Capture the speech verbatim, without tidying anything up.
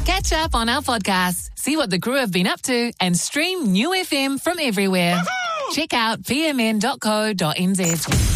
Catch up on our podcasts, see what the crew have been up to, and stream New F M from everywhere. Check out p m n dot co dot n z.